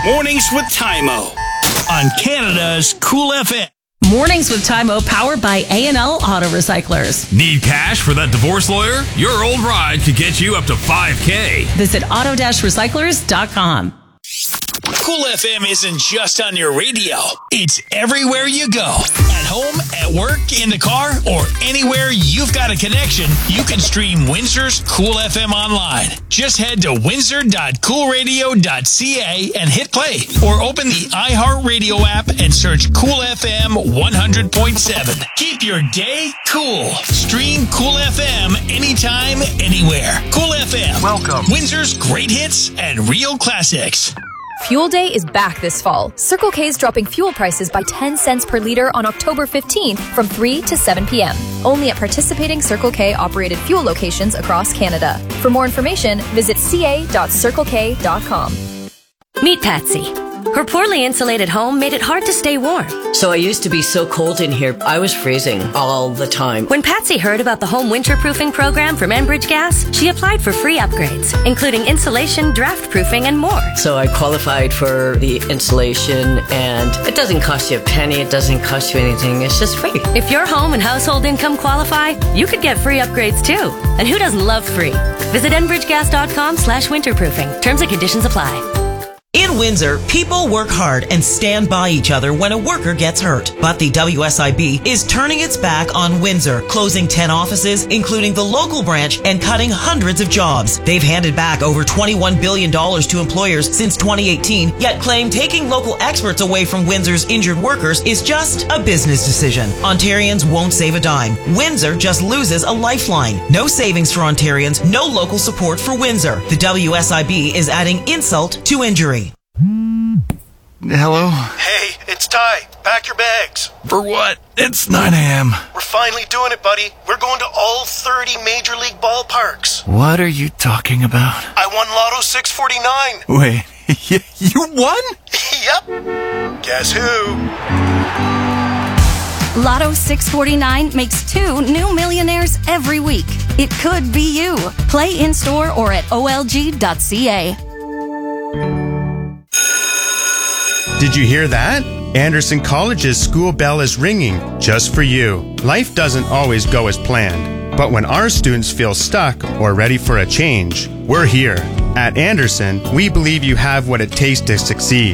Mornings with Tymo on Canada's Cool FM. Mornings with Tymo, powered by A&L Auto Recyclers. Need cash for that divorce lawyer? Your old ride could get you up to $5,000. Visit auto-recyclers.com. Cool FM isn't just on your radio. It's everywhere you go. At home, at work, in the car, or anywhere you've got a connection, you can stream Windsor's Cool FM online. Just head to windsor.coolradio.ca and hit play. Or open the iHeartRadio app and search Cool FM 100.7. Keep your day cool. Stream Cool FM anytime, anywhere. Cool FM. Welcome. Windsor's great hits and real classics. Fuel Day is back this fall. Circle K is dropping fuel prices by 10 cents per liter on October 15th from 3 to 7 p.m. Only at participating Circle K operated fuel locations across Canada. For more information, visit ca.circlek.com. Meet Patsy. Her poorly insulated home made it hard to stay warm. So I used to be so cold in here, I was freezing all the time. When Patsy heard about the home winterproofing program from Enbridge Gas, she applied for free upgrades, including insulation, draft proofing, and more. So I qualified for the insulation, and it doesn't cost you a penny, it doesn't cost you anything, it's just free. If your home and household income qualify, you could get free upgrades too. And who doesn't love free? Visit enbridgegas.com/winterproofing. Terms and conditions apply. In Windsor, people work hard and stand by each other when a worker gets hurt. But the WSIB is turning its back on Windsor, closing 10 offices, including the local branch, and cutting hundreds of jobs. They've handed back over $21 billion to employers since 2018, yet claim taking local experts away from Windsor's injured workers is just a business decision. Ontarians won't save a dime. Windsor just loses a lifeline. No savings for Ontarians, no local support for Windsor. The WSIB is adding insult to injury. Hello? Hey, it's Ty. Pack your bags. For what? It's 9 a.m. We're finally doing it, buddy. We're going to all 30 Major League ballparks. What are you talking about? I won Lotto 649. Wait, you won? Yep. Guess who? Lotto 649 makes 2 new millionaires every week. It could be you. Play in-store or at olg.ca. Did you hear that? Anderson College's school bell is ringing just for you. Life doesn't always go as planned, but when our students feel stuck or ready for a change, we're here. At Anderson, we believe you have what it takes to succeed.